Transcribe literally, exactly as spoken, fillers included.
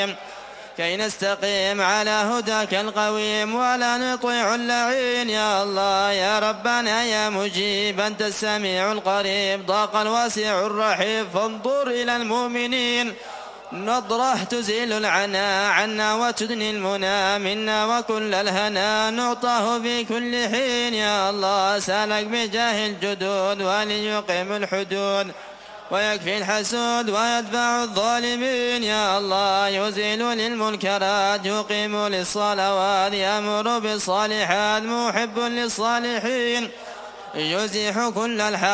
كي نستقيم على هداك القويم ولا نطيع اللعين. يا الله يا ربنا يا مجيب أنت السميع القريب، ضاق الواسع الرحيم فانظر إلى المؤمنين. نظرة تزيل العنا عنا وتدني المنى منا وكل الهنا نعطاه في كل حين. يا الله سالك بجاه الجدود وليقيم الحدود ويكفي الحسود ويدفع الظالمين. يا الله يزيل للمنكرات يقيم للصلوات يأمر بالصالحات محب للصالحين يزيح كل الحق